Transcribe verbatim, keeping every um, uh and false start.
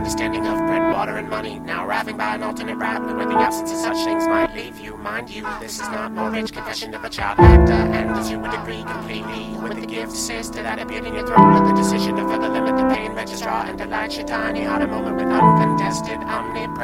understanding of bread, water, and money. Now arriving by an alternate route where the absence of such things might leave you. Mind you, this is not Mortgage Confession of a Child Actor, and as you would agree completely with the gift sister that appeared in your throat, let the decision to further limit the pain registrar and delight your tiny heart a moment with uncontested omnipresence.